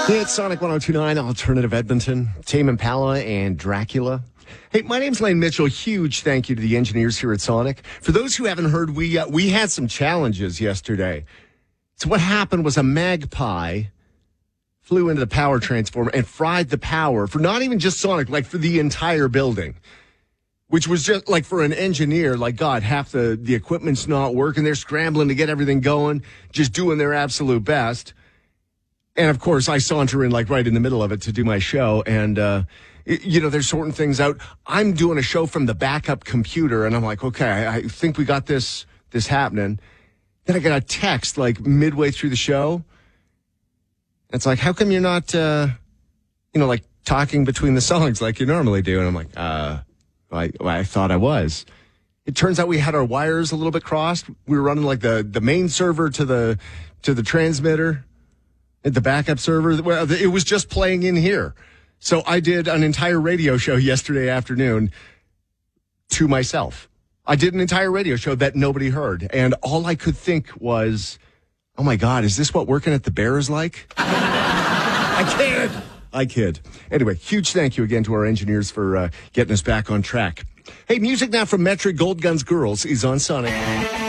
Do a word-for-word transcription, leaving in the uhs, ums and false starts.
It's Sonic one oh two point nine, Alternative Edmonton, Tame Impala and Dracula. Hey, my name's Lane Mitchell. Huge thank you to the engineers here at Sonic. For those who haven't heard, we uh, we had some challenges yesterday. So what happened was a magpie flew into the power transformer and fried the power for not even just Sonic, like for the entire building, which was just like for an engineer, like, God, half the, the equipment's not working. They're scrambling to get everything going, just doing their absolute best. And, of course, I saunter in, like, right in the middle of it to do my show. And, uh, it, you know, they're sorting things out. I'm doing a show from the backup computer, and I'm like, okay, I, I think we got this this happening. Then I got a text, like, midway through the show. It's like, how come you're not, uh, you know, like, talking between the songs like you normally do? And I'm like, uh, I, I thought I was. It turns out we had our wires a little bit crossed. We were running, like, the, the main server to the to the transmitter. At the backup server, well, it was just playing in here. So I did an entire radio show yesterday afternoon to myself. I did an entire radio show that nobody heard. And all I could think was, oh, my God, is this what working at the Bear is like? I kid. I kid. Anyway, huge thank you again to our engineers for uh, getting us back on track. Hey, music now from Metric Gold Guns Girls is on Sonic.